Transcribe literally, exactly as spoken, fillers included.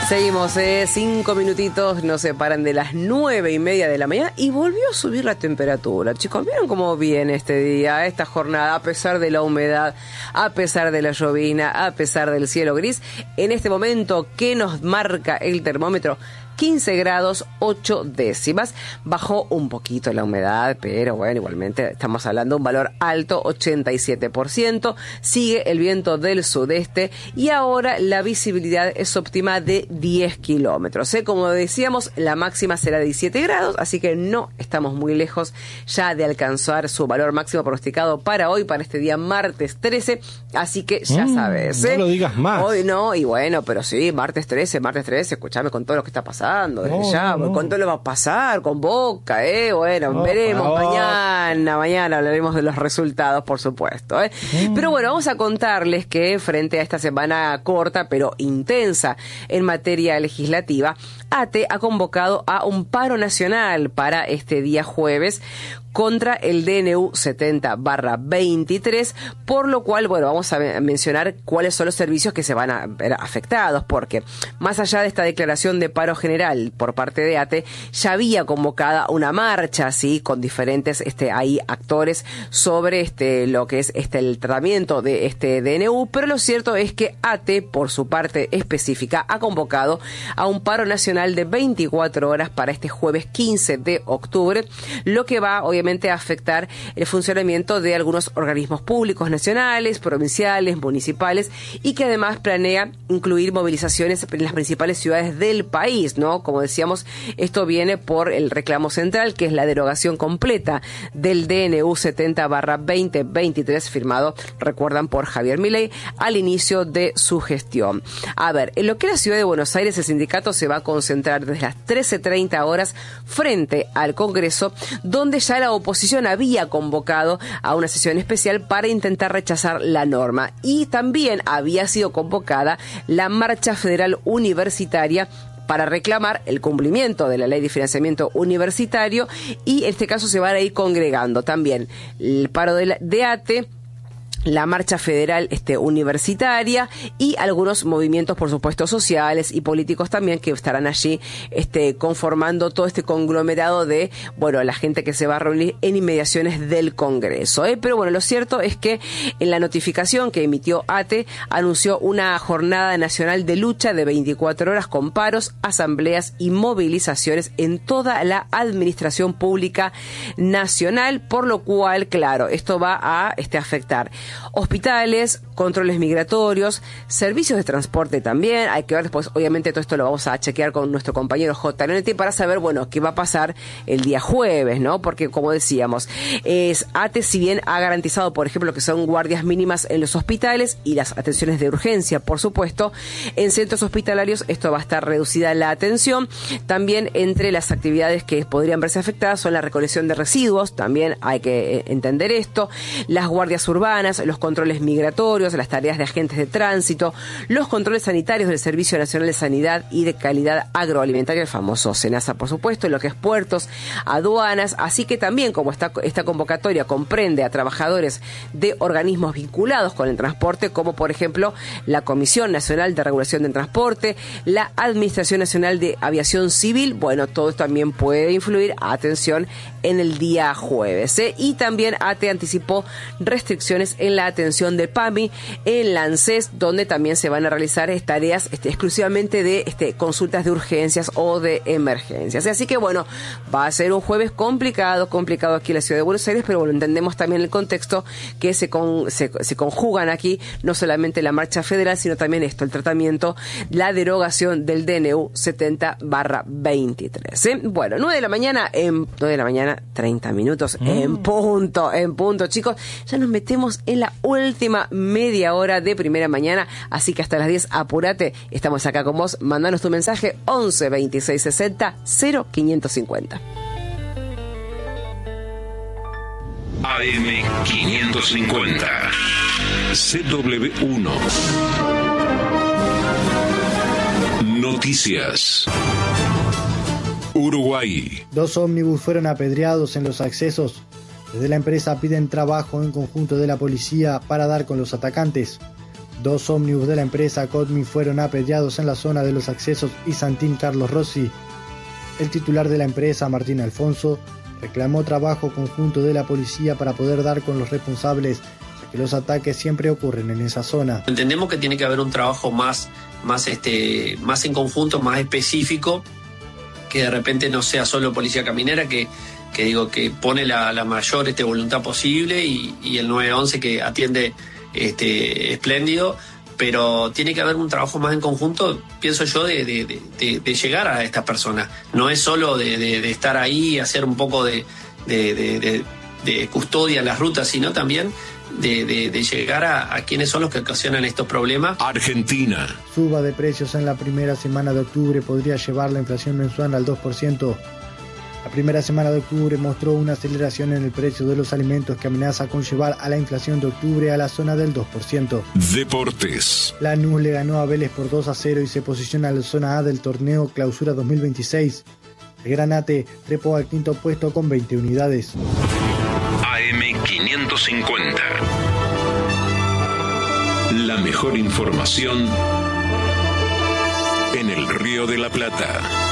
Seguimos, eh, cinco minutitos nos separan de las nueve y media de la mañana y volvió a subir la temperatura. Chicos, ¿vieron cómo viene este día, esta jornada, a pesar de la humedad, a pesar de la llovina, a pesar del cielo gris? En este momento, ¿qué nos marca el termómetro? quince grados, ocho décimas. Bajó un poquito la humedad, pero bueno, igualmente estamos hablando de un valor alto, ochenta y siete por ciento. Sigue el viento del sudeste y ahora la visibilidad es óptima de diez kilómetros. ¿eh? Como decíamos, la máxima será de diecisiete grados, así que no estamos muy lejos ya de alcanzar su valor máximo pronosticado para hoy, para este día martes trece. Así que ya mm, sabes. ¿eh? No lo digas más. Hoy no, y bueno, pero sí, martes trece, martes trece, escúchame con todo lo que está pasando. Desde no, ya, no. ¿Cuánto le va a pasar con Boca? Eh? Bueno, no, veremos no. mañana, mañana hablaremos de los resultados, por supuesto. ¿eh? Mm. Pero bueno, vamos a contarles que frente a esta semana corta, pero intensa en materia legislativa, ATE ha convocado a un paro nacional para este día jueves contra el D N U setenta barra veintitrés, por lo cual, bueno, vamos a mencionar cuáles son los servicios que se van a ver afectados, porque más allá de esta declaración de paro general por parte de ATE, ya había convocada una marcha, sí, con diferentes este ahí actores sobre este lo que es este el tratamiento de este D N U, pero lo cierto es que ATE, por su parte específica, ha convocado a un paro nacional de veinticuatro horas para este jueves quince de octubre, lo que va obviamente a afectar el funcionamiento de algunos organismos públicos nacionales, provinciales, municipales, y que además planea incluir movilizaciones en las principales ciudades del país, ¿no? Como decíamos, esto viene por el reclamo central, que es la derogación completa del D N U setenta barra veinte veintitrés, firmado, recuerdan, por Javier Milei al inicio de su gestión. A ver, en lo que es la ciudad de Buenos Aires, el sindicato se va a concentrar desde las trece treinta horas frente al Congreso, donde ya la oposición había convocado a una sesión especial para intentar rechazar la norma, y también había sido convocada la Marcha Federal Universitaria para reclamar el cumplimiento de la Ley de Financiamiento Universitario, y en este caso se van a ir congregando también el paro de, la, de ATE, la marcha federal este, universitaria y algunos movimientos, por supuesto, sociales y políticos también, que estarán allí este, conformando todo este conglomerado de, bueno, la gente que se va a reunir en inmediaciones del Congreso. ¿eh? Pero bueno, lo cierto es que en la notificación que emitió ATE anunció una jornada nacional de lucha de veinticuatro horas con paros, asambleas y movilizaciones en toda la administración pública nacional, por lo cual, claro, esto va a este, afectar hospitales, controles migratorios, servicios de transporte también. Hay que ver después, obviamente todo esto lo vamos a chequear con nuestro compañero J N T para saber, bueno, qué va a pasar el día jueves, ¿no? Porque, como decíamos, es ATE, si bien ha garantizado, por ejemplo, que son guardias mínimas en los hospitales y las atenciones de urgencia, por supuesto, en centros hospitalarios esto va a estar reducida la atención. También entre las actividades que podrían verse afectadas son la recolección de residuos, también hay que entender esto, las guardias urbanas, los controles migratorios, las tareas de agentes de tránsito, los controles sanitarios del Servicio Nacional de Sanidad y de Calidad Agroalimentaria, el famoso SENASA, por supuesto, lo que es puertos, aduanas. Así que también, como esta, esta convocatoria comprende a trabajadores de organismos vinculados con el transporte, como por ejemplo la Comisión Nacional de Regulación del Transporte, la Administración Nacional de Aviación Civil, bueno, todo esto también puede influir, atención, en el día jueves. ¿eh? Y también ATE anticipó restricciones en la atención de PAMI en la ANSES, donde también se van a realizar tareas este, exclusivamente de este, consultas de urgencias o de emergencias. Así que bueno, va a ser un jueves complicado, complicado aquí en la ciudad de Buenos Aires, pero bueno, entendemos también el contexto que se, con, se, se conjugan aquí, no solamente la marcha federal, sino también esto, el tratamiento, la derogación del D N U setenta barra veintitrés. ¿eh? Bueno, nueve de la mañana, en nueve de la mañana, treinta minutos, mm. en punto, en punto, chicos. Ya nos metemos en la última media hora de Primera Mañana, así que hasta las diez, apúrate, estamos acá con vos, mandanos tu mensaje, once veintiséis sesenta cero quinientos cincuenta. A M quinientos cincuenta, C W uno. Noticias. Uruguay. Dos ómnibus fueron apedreados en los accesos. Desde la empresa piden trabajo en conjunto de la policía para dar con los atacantes. Dos ómnibus de la empresa Codmi fueron apedreados en la zona de los accesos y Santín Carlos Rossi. El titular de la empresa, Martín Alfonso, reclamó trabajo conjunto de la policía para poder dar con los responsables, ya que los ataques siempre ocurren en esa zona. Entendemos que tiene que haber un trabajo más, más, este, más en conjunto, más específico, que de repente no sea solo policía caminera, que, que digo que pone la, la mayor este, voluntad posible y, y el nueve once que atiende este, espléndido, pero tiene que haber un trabajo más en conjunto, pienso yo, de, de, de, de llegar a estas personas. No es solo de, de, de estar ahí y hacer un poco de, de, de, de, de custodia en las rutas, sino también de, de, de llegar a, a quienes son los que ocasionan estos problemas. Argentina. Suba de precios en la primera semana de octubre podría llevar la inflación mensual al dos por ciento. La primera semana de octubre mostró una aceleración en el precio de los alimentos que amenaza con llevar a la inflación de octubre a la zona del dos por ciento. Deportes. Lanús le ganó a Vélez por dos a cero y se posiciona en la zona A del torneo Clausura dos mil veintiséis. El Granate trepó al quinto puesto con veinte unidades. A M quinientos cincuenta. La mejor información en el Río de la Plata.